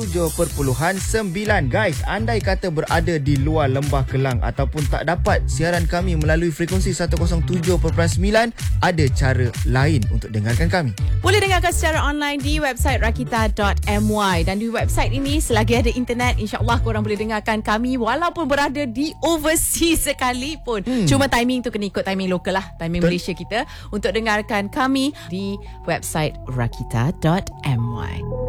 7.9. Guys, andai kata berada di luar Lembah Kelang ataupun tak dapat siaran kami melalui frekuensi 107.9, ada cara lain untuk dengarkan kami. Boleh dengarkan secara online di website rakita.my. Dan di website ini, selagi ada internet, insyaAllah korang boleh dengarkan kami walaupun berada di overseas sekalipun. Cuma timing tu kena ikut timing lokal lah, timing Malaysia kita, untuk dengarkan kami di website rakita.my.